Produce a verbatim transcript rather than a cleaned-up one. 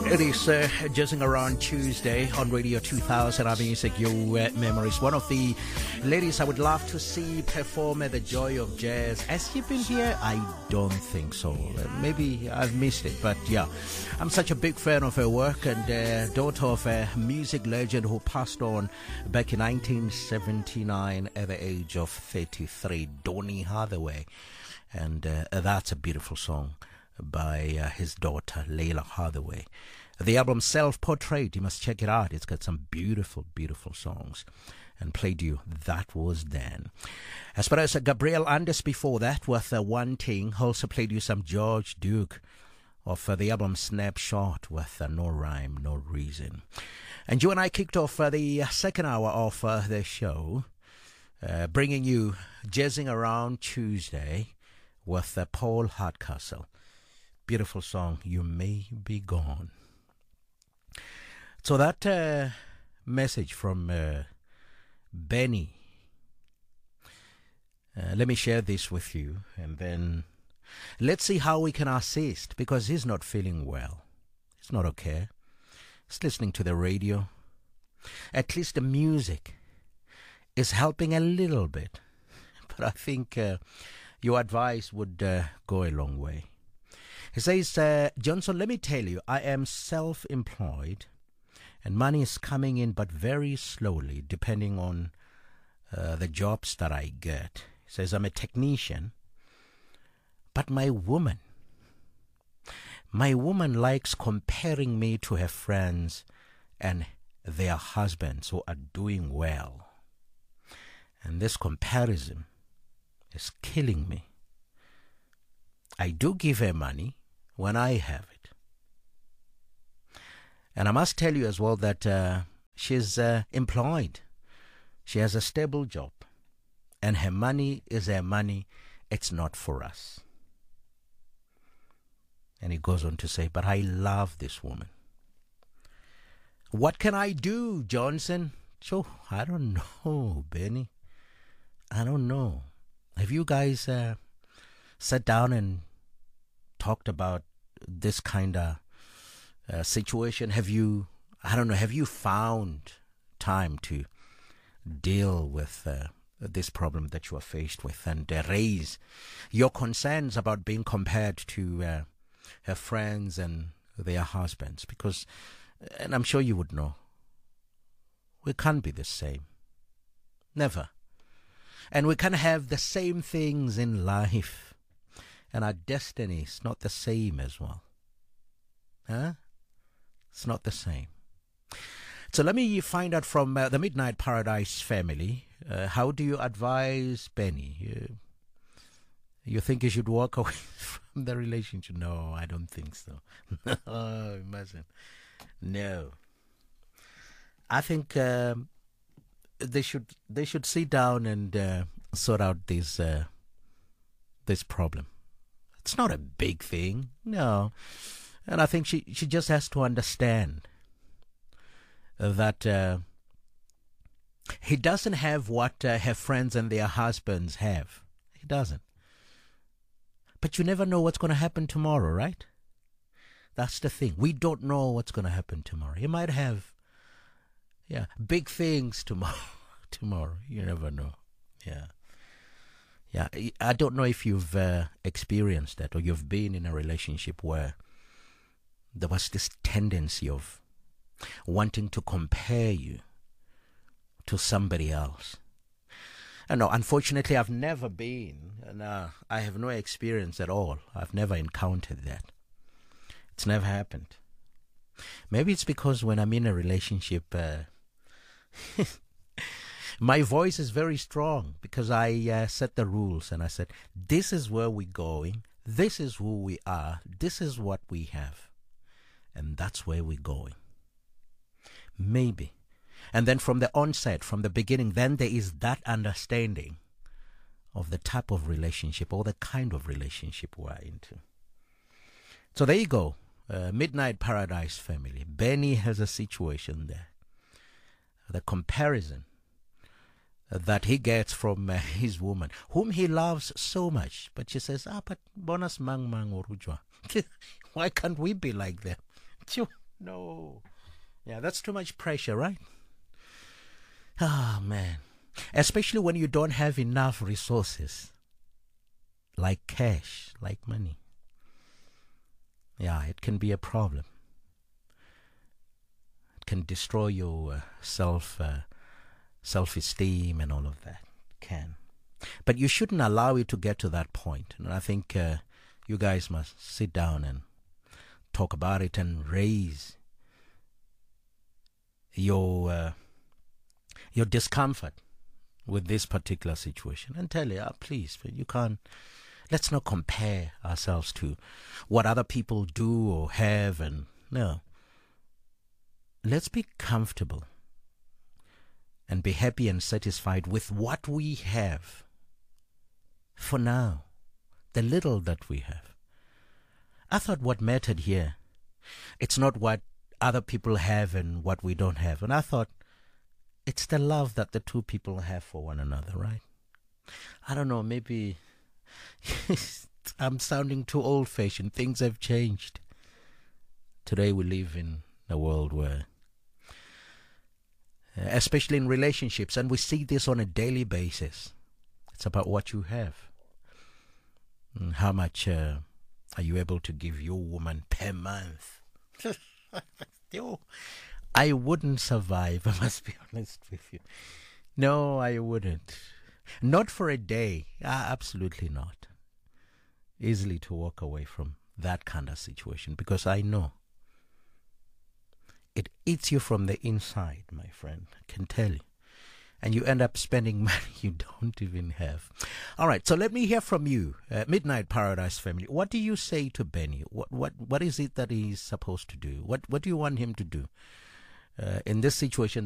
It is uh, Jazzing Around Tuesday on Radio two thousand. Our music, your uh, memories. One of the ladies I would love to see perform at the Joy of Jazz. Has she been here? I don't think so. Uh, maybe I've missed it, but yeah. I'm such a big fan of her work, and uh, daughter of a music legend who passed on back in nineteen seventy-nine at the age of thirty-three, Donny Hathaway. And uh, that's a beautiful song by uh, his daughter, Lalah Hathaway. The album Self-Portrait, you must check it out. It's got some beautiful, beautiful songs. And played you That Was Then. As far as uh, Gabriel Anders before that with uh, One Thing, also played you some George Duke of uh, the album Snapshot with uh, No Rhyme, No Reason. And you and I kicked off uh, the second hour of uh, the show, uh, bringing you Jazzing Around Tuesday with uh, Paul Hardcastle. Beautiful song, You May Be Gone. So that uh, message from uh, Benny, uh, let me share this with you, and then let's see how we can assist, because he's not feeling well. It's not okay. He's listening to the radio. At least the music is helping a little bit. But I think uh, your advice would uh, go a long way. He says, uh, Johnson, let me tell you, I am self-employed and money is coming in, but very slowly, depending on uh, the jobs that I get. He says, I'm a technician, but my woman, my woman likes comparing me to her friends and their husbands who are doing well. And this comparison is killing me. I do give her money when I have it. And I must tell you as well that uh, she's uh, employed. She has a stable job. And her money is her money. It's not for us. And he goes on to say, but I love this woman. What can I do, Johnson? So, I don't know, Benny. I don't know. Have you guys uh, sat down and talked about this kind of uh, situation? Have you, I don't know, have you found time to deal with uh, this problem that you are faced with and uh, raise your concerns about being compared to uh, her friends and their husbands? Because, and I'm sure you would know, we can't be the same. Never. And we can't have the same things in life. And our destiny is not the same as well. Huh? It's not the same. So let me find out from uh, the Midnight Paradise family. Uh, how do you advise Benny? You, you think he should walk away from the relationship? No, I don't think so. No, you mustn't. No. I think um, they should they should sit down and uh, sort out this uh, this problem. It's not a big thing, no. And I think she, she just has to understand that uh, he doesn't have what uh, her friends and their husbands have. He doesn't. But you never know what's going to happen tomorrow, right? That's the thing. We don't know what's going to happen tomorrow. He might have, yeah, big things tomorrow. tomorrow. You never know. Yeah. Yeah, I don't know if you've uh, experienced that or you've been in a relationship where there was this tendency of wanting to compare you to somebody else. And no, unfortunately, I've never been, and uh, I have no experience at all. I've never encountered that. It's never happened. Maybe it's because when I'm in a relationship, uh, my voice is very strong because I uh, set the rules and I said, this is where we're going. This is who we are. This is what we have. And that's where we're going. Maybe. And then from the onset, from the beginning, then there is that understanding of the type of relationship or the kind of relationship we're into. So there you go. Uh, Midnight Paradise family. Benny has a situation there. The comparison that he gets from uh, his woman, whom he loves so much. But she says, ah, but bonus mang mang orujwa. Why can't we be like them? no. Yeah, that's too much pressure, right? Ah, man. Especially when you don't have enough resources, like cash, like money. Yeah, it can be a problem. It can destroy your uh, self, uh, self-esteem and all of that. It can. But you shouldn't allow it to get to that point. And I think uh, you guys must sit down and talk about it and raise your uh, your discomfort with this particular situation and tell you, oh, please, you can't, let's not compare ourselves to what other people do or have. And no, let's be comfortable and be happy and satisfied with what we have for now, the little that we have. I thought what mattered here, it's not what other people have and what we don't have. And I thought it's the love that the two people have for one another, right? I don't know, maybe I'm sounding too old-fashioned. Things have changed. Today we live in a world where, especially in relationships, and we see this on a daily basis, it's about what you have. And how much uh, are you able to give your woman per month? Yo, I wouldn't survive, I must be honest with you. No, I wouldn't. Not for a day. Ah, absolutely not. Easily to walk away from that kind of situation, because I know it eats you from the inside, my friend. I can tell you. And you end up spending money you don't even have. All right, so let me hear from you, uh, Midnight Paradise family. What do you say to Benny? What what what is it that he's supposed to do? What what do you want him to do uh, in this situation?